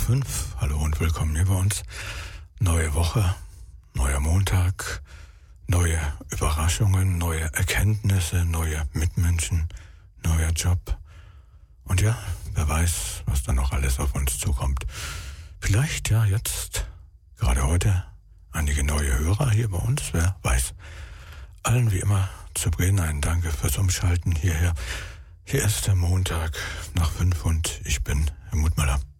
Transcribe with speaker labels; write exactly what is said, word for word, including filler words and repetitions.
Speaker 1: fünf. Hallo und willkommen hier bei uns. Neue Woche, neuer Montag, neue Überraschungen, neue Erkenntnisse, neue Mitmenschen, neuer Job. Und ja, wer weiß, was da noch alles auf uns zukommt. Vielleicht ja jetzt, gerade heute, einige neue Hörer hier bei uns, wer weiß. Allen wie immer zu Beginn ein Danke fürs Umschalten hierher. Hier ist der Montag nach fünf und ich bin Helmut Möller.